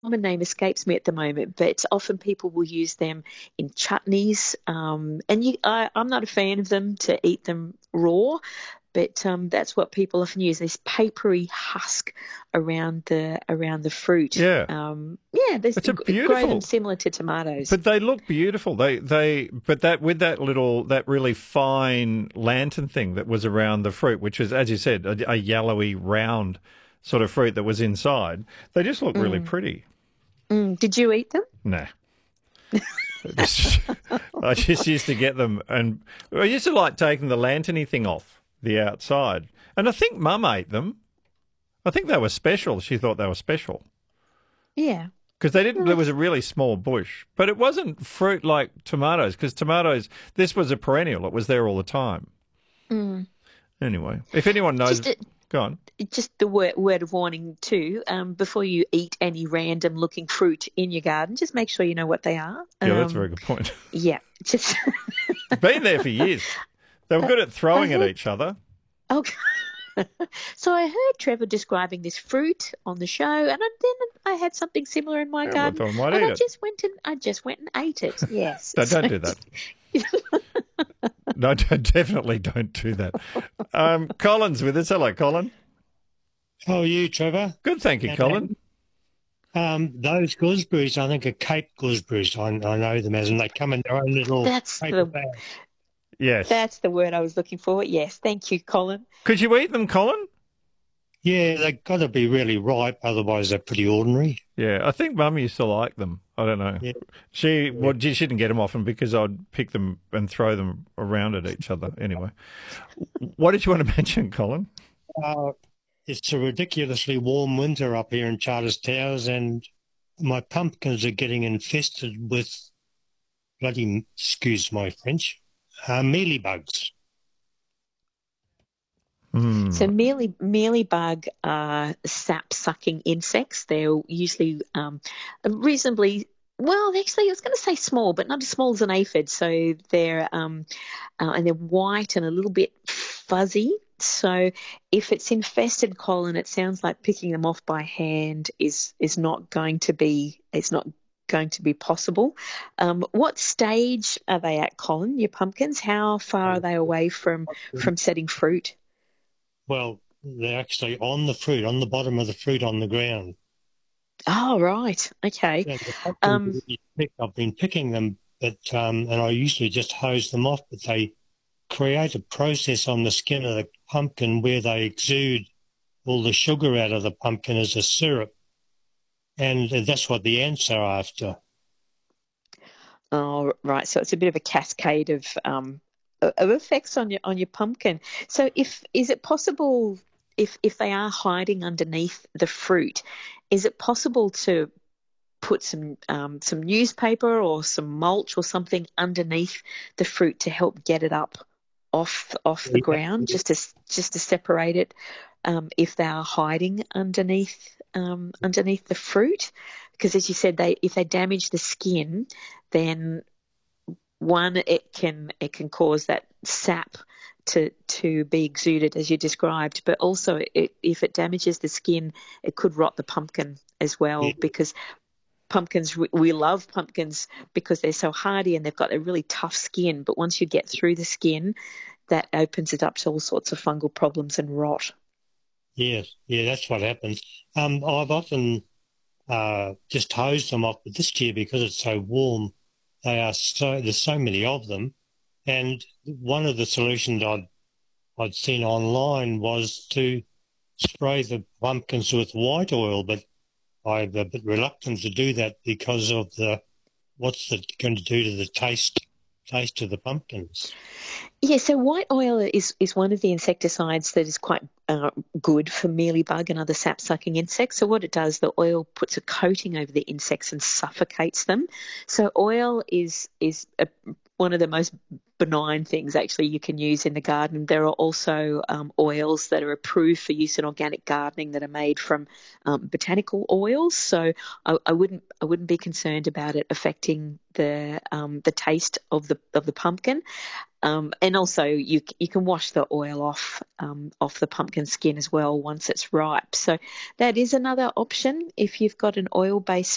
common name escapes me at the moment, but often people will use them in chutneys. I'm not a fan of them to eat them raw, but that's what people often use. This papery husk around the fruit. Yeah, Yeah, they it's a grow them beautiful. similar to tomatoes. But they look beautiful. But that with that really fine lantern thing that was around the fruit, which was, as you said, a yellowy round sort of fruit that was inside. They just look really Mm. pretty. Did you eat them? Nah. Just, I just used to get them, and I used to like taking the lanterny thing off the outside. And I think Mum ate them. I think they were special. She thought they were special Yeah. because they didn't. Well, There was a really small bush, but it wasn't fruit like tomatoes. Because tomatoes, this was a perennial. It was there all the time. mm. Anyway, if anyone knows, Just a, go on. just the word of warning too. Before you eat any random looking fruit in your garden, just make sure you know what they are. Yeah, that's a very good point. Yeah, just Been there for years. They were good at I throwing at heard. each other. Oh, so I heard Trevor describing this fruit on the show, and then I had something similar in my Yeah, well, I garden, thought I might and eat it. I just went and ate it. Yes. No, So, don't do that. No, definitely don't do that. Colin's with us. Hello, Colin. How are you, Trevor? Good, thank you, Colin. Those gooseberries, I think, are Cape gooseberries. I know them as, and they come in their own little that's paper the bag. Yes. that's the word I was looking for. Yes, thank you, Colin. Could you eat them, Colin? Yeah, they've got to be really ripe, otherwise they're pretty ordinary. Yeah, I think Mum used to like them. I don't know. Yeah. She didn't get them often because I'd pick them and throw them around at each other. Anyway, what did you want to mention, Colin? Uh, it's a ridiculously warm winter up here in Charters Towers, and my pumpkins are getting infested with bloody, excuse my French, mealybugs. So Hmm. mealybug are sap-sucking insects. They're usually reasonably well. Actually, I was going to say small, but not as small as an aphid. So they're white and a little bit fuzzy. So if it's infested, Colin, it sounds like picking them off by hand is not going to be it's not going to be possible. What stage are they at, Colin? Your pumpkins? How far are they away from setting fruit? Well, they're actually on the fruit, on the bottom of the fruit on the ground. Oh, right. Okay. Yeah, the pumpkins are Um, really thick. I've been picking them, but and I usually just hose them off, but they create a process on the skin of the pumpkin where they exude all the sugar out of the pumpkin as a syrup, and that's what the ants are after. oh, right. So it's a bit of a cascade of effects on your pumpkin. So if is it possible if they are hiding underneath the fruit, is it possible to put some newspaper or some mulch or something underneath the fruit to help get it up off the Yeah, ground, just to separate it if they are hiding underneath the fruit? Because as you said, they if they damage the skin, then one it can cause that sap to be exuded as you described, but also if it damages the skin, it could rot the pumpkin as well, yeah, because pumpkins we love pumpkins because they're so hardy and they've got a really tough skin, but once you get through the skin, that opens it up to all sorts of fungal problems and rot. yes, yeah, that's what happens. I've often just hosed them off, but this year because it's so warm, there's so many of them, and one of the solutions I'd seen online was to spray the pumpkins with white oil, but I'm a bit reluctant to do that because of the what's it going to do to the taste of the pumpkins. Yeah, so white oil is one of the insecticides that is quite good for mealybug and other sap-sucking insects. So what it does, the oil puts a coating over the insects and suffocates them. So oil is one of the most benign things actually you can use in the garden. There are also oils that are approved for use in organic gardening that are made from botanical oils. So I wouldn't be concerned about it affecting the taste of the pumpkin. And also, you can wash the oil off the pumpkin skin as well once it's ripe. So that is another option if you've got an oil-based